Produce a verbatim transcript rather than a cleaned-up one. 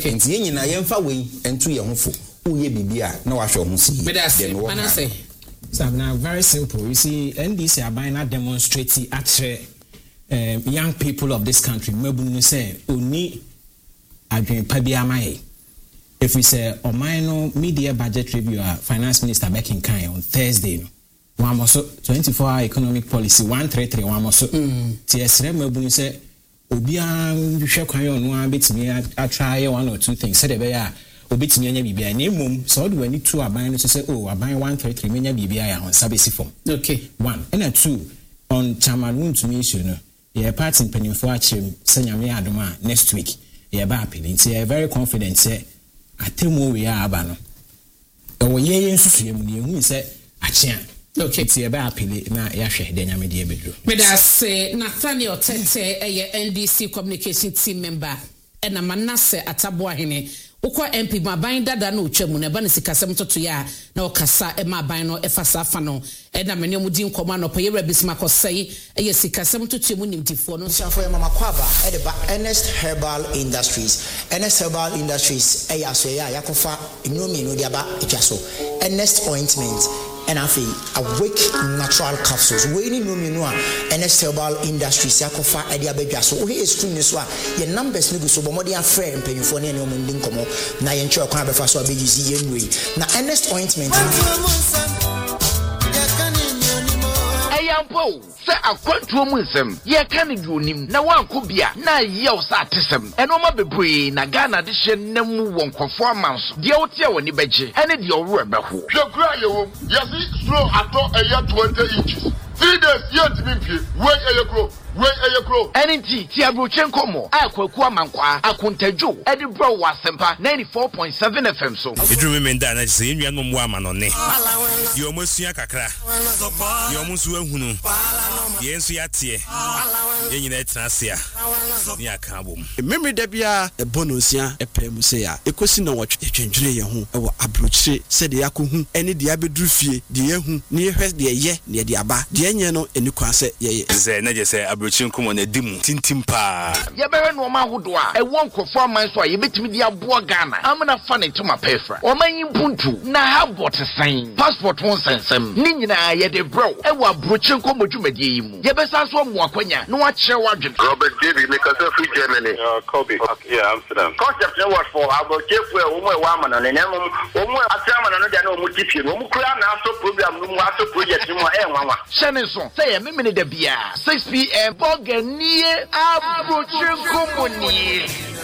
okay nti yen nyina yemfa we entu ye hofo uye bibia na wahwe ho si then what I say so now very simple. You see N D C are buying that demonstrating at um, young people of this country mebunu say oni adwen pa bia mai. If we say Omaino media budget review, uh, finance minister back in Kenya on Thursday, no, one also twenty-four hour economic policy one thirty-three one also. T S R M say Obian you share Kenya no one bit me I try one or two things. Said be ya obit me anya bibia na mum so do any two aban no say oh aban one thirty-three me nya bibia ya on service form. Okay. One and two on chairman to me issue no. Yeah, party in penifo achim senyame adoma next week. Yeah, ba appealing. Say very confident say atemu we are abano ewo ye yensusu emu ne hu se achia okay ti e ba apele na ya hwe de nyame de bedru me da say Nathaniel Tete eye N D C communication team member e na Manase Atabo ahene ukwa M P maban dada na otwam na ba ne sikasem toto ya na okasa e maban no e fasa fa no e na mene mu di nkoma no peye rabisma kosai e sikasem toto mu nimtifo no so for mama kwaba e de ba Ernest Herbal Industries Ernest Herbal Industries e ya so ya yakofa enyomi no dia ba etwaso Ernest ointment and I feel awake natural capsules. We need no minua Ernest Herbal Industries yakofa e dia bedwa so o he screen so a your numbers no go so bomodi afre mpanyfo ne ne o mundi nkomo na ye nche okwan befa so abejizi ye nwe na Ernest ointment Ayampo se akwantuo mu nsem ye ka ne duonim na wanko bia na ye o sa atesem eno ma bebre na Ghana de hye namu wonkofo amanso de wotia woni beje ene de owro ebeho hwekura yewo yesi slow ato eye twenty inches three days yet me pie we eye kro we eye kro enti ti abrochen komo akwaku amankwa akontajo ede bro wasempa ninety-four point seven F M so edru me nda na se enua no mo amanone yo mosua kakra yo musu ahunu ye nsu yatie ye nyina etrasia ni aka bom memory da bia e bonosia e pemu se ya ekosi na wotwe twendwere ye ho e wo abrochire se de yakohu ene de abedru fie de yehu ne yehwe de ye ne de aba de enye no eni kwa se ye ze na je se abrochire nkomo na dimu tintim pa ye bewe no ma hodo a e won kofo aman so a ye betimi de abo Ghana amna fa ne tuma pefra o man yimpuntu na ha bot sign passport won sensem ni nyina ye de bro e wo abrochire nkomo dwumadie yi mu ye besa so mo akwanya no wa kire wadwen Robert David make us free Germany uh Kobe okay, yeah Amsterdam concept no was for abrochire for o mo e wa amana ne nem o mo atrama no de na o mo tipie no mo kura na so program no mo aso project no e nwanwa shene so say ye memene da bia six p m boganie abrochire nkomo ni